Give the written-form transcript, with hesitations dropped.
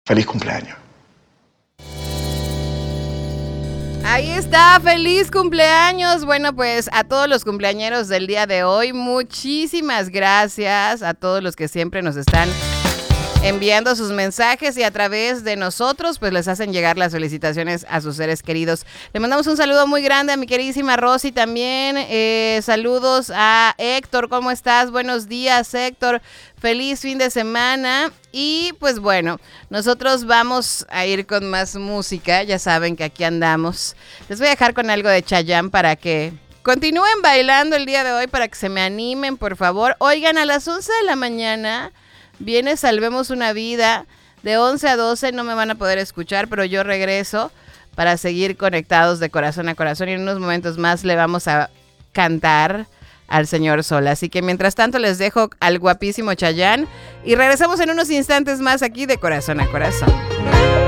Feliz cumpleaños. Ahí está, feliz cumpleaños. Bueno, pues a todos los cumpleañeros del día de hoy, muchísimas gracias a todos los que siempre nos están enviando sus mensajes y a través de nosotros pues les hacen llegar las felicitaciones a sus seres queridos. Le mandamos un saludo muy grande a mi queridísima Rosy también. Saludos a Héctor, ¿cómo estás? Buenos días, Héctor. Feliz fin de semana. Y pues bueno, nosotros vamos a ir con más música. Ya saben que aquí andamos. Les voy a dejar con algo de Chayanne para que continúen bailando el día de hoy, para que se me animen, por favor. Oigan, a las 11 de la mañana viene Salvemos una Vida. De 11 a 12 no me van a poder escuchar, pero yo regreso para seguir conectados de corazón a corazón. Y en unos momentos más le vamos a cantar al señor Sol. Así que mientras tanto les dejo al guapísimo Chayanne y regresamos en unos instantes más aquí de Corazón a Corazón.